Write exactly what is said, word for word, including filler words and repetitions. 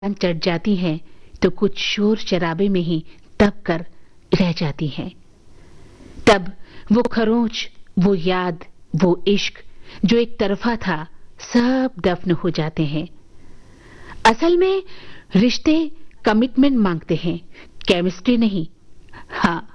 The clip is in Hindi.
चढ़ जाती हैं तो कुछ शोर शराबे में ही दब कर रह जाती हैं। तब वो खरोंच, वो याद, वो इश्क जो एक तरफा था, सब दफन हो जाते हैं। असल में रिश्ते कमिटमेंट मांगते हैं, केमिस्ट्री नहीं। हाँ,